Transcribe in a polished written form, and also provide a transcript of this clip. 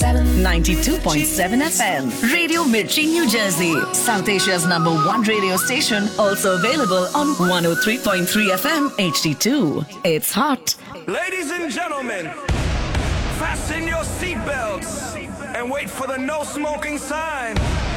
92.7 FM. Radio Mirchi, New Jersey. South Asia's #1 radio station. Also available on 103.3 FM HD2. It's hot. Ladies and gentlemen, fasten your seatbelts and wait for the no smoking sign.